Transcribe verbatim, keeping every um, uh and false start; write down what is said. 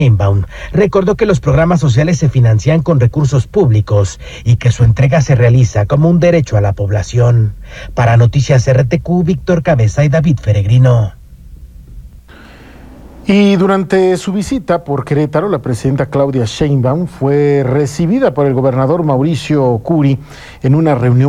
Sheinbaum recordó que los programas sociales se financian con recursos públicos y que su entrega se realiza como un derecho a la población. Para Noticias R T Q, Víctor Cabeza y David Peregrino. Y durante su visita por Querétaro, la presidenta Claudia Sheinbaum fue recibida por el gobernador Mauricio Curi en una reunión